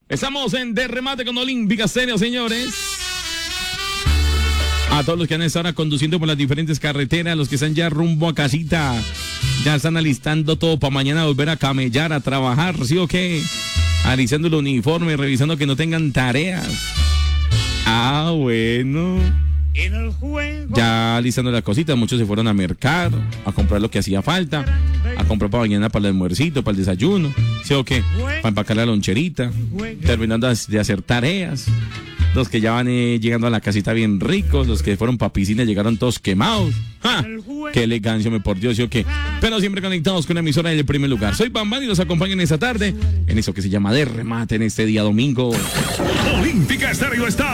Estamos en De Remate con Olímpica Estéreo, señores. A todos los que han estado ahora conduciendo por las diferentes carreteras, los que están ya rumbo a casita, ya están alistando todo para mañana volver a camellar, a trabajar, ¿sí o qué? Alisando el uniforme, revisando que no tengan tareas. Ah, bueno. Ya alistando las cositas, muchos se fueron a mercar, a comprar lo que hacía falta, a comprar para mañana, para el almuercito, para el desayuno, ¿sí o qué? Para empacar la loncherita, terminando de hacer tareas. Los que ya van llegando a la casita bien ricos, los que fueron pa' piscina llegaron todos quemados. ¡Ja! ¡Qué elegancia, me por Dios! ¿Sí o qué? Pero siempre conectados con la emisora del primer lugar. Soy Bambán y los acompañan esta tarde en eso que se llama De Remate en este día domingo. Olímpica Estéreo está